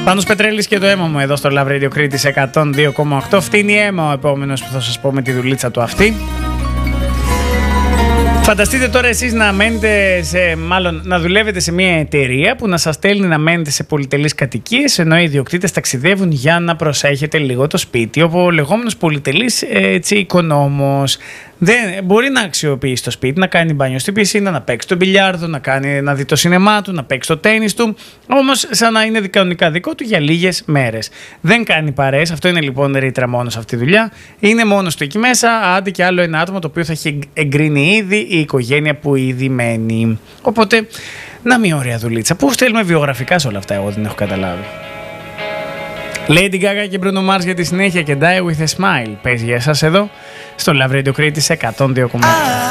Πάνος Πετρέλης και το αίμα μου εδώ στο Love Radio Κρήτης 102,8. Φτύνει αίμα ο επόμενος που θα σας πω με τη δουλίτσα του αυτή. Φανταστείτε τώρα εσείς να μένετε να δουλεύετε σε μια εταιρεία που να σας στέλνει να μένετε σε πολυτελείς κατοικίες, ενώ οι ιδιοκτήτες ταξιδεύουν για να προσέχετε λίγο το σπίτι. Ο λεγόμενος πολυτελής οικονόμος δεν μπορεί να αξιοποιήσει το σπίτι, να κάνει μπάνιο στην πισίνα, να παίξει το μπιλιάρδο, να δει το σινεμά του, να παίξει το τένις του, όμως σαν να είναι κανονικά δικό του για λίγες μέρες. Δεν κάνει παρέες, αυτό είναι λοιπόν ρήτρα μόνο σε αυτή τη δουλειά. Είναι μόνος του εκεί μέσα, άντε και άλλο ένα άτομο το οποίο θα έχει εγκρίνει ήδη η οικογένεια που ήδη μένει. Οπότε, να μια ωραία δουλίτσα. Πού στέλνουμε βιογραφικά σε όλα αυτά, εγώ δεν έχω καταλάβει. Lady Gaga και Bruno Mars για τη συνέχεια και Die With A Smile. Παίζει για εσάς εδώ στο Love Radio Κρήτης 102,8.